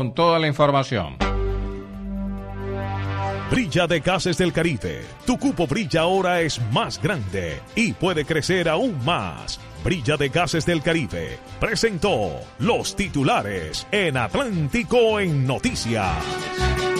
con toda la información. Brilla de Gases del Caribe. Tu cupo Brilla ahora es más grande y puede crecer aún más. Brilla de Gases del Caribe presentó los titulares en Atlántico en Noticias.